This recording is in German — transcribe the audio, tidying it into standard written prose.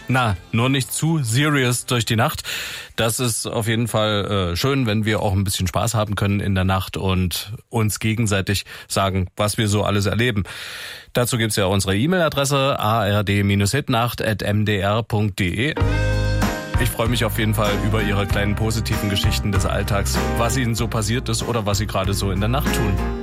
nur nicht zu serious durch die Nacht. Das ist auf jeden Fall schön, wenn wir auch ein bisschen Spaß haben können in der Nacht und uns gegenseitig sagen, was wir so alles erleben. Dazu gibt's ja unsere E-Mail-Adresse ard-hitnacht@mdr.de. Ich freue mich auf jeden Fall über Ihre kleinen positiven Geschichten des Alltags, was Ihnen so passiert ist oder was Sie gerade so in der Nacht tun.